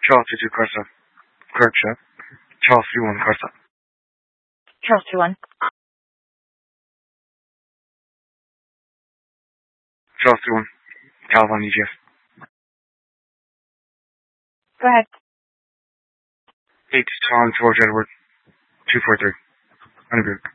Charles 22 Carsa. Kirkshire. Charles 31 Carsa. Charles 21. Charles 31. Calvin EGF. Go ahead. 8 Tom George Edward. 243. Unagreed.